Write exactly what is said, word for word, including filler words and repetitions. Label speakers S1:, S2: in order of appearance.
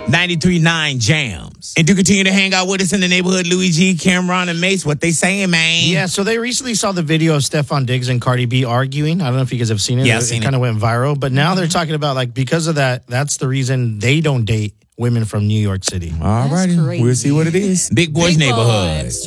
S1: ninety-three point nine Jams. And do continue to hang out with us in the neighborhood. Louis G, Cameron, and Mace. What they saying, man?
S2: Yeah, so they recently saw the video of Stephon Diggs and Cardi B arguing. I don't know if you guys have seen it.
S1: Yeah,
S2: it,
S1: I've seen
S2: it kind of went viral. But now they're talking about, like, because of that, that's the reason they don't date women from New York City.
S1: All righty. We'll see what it is. Big Boys
S3: Big
S1: Neighborhood.
S3: Boys.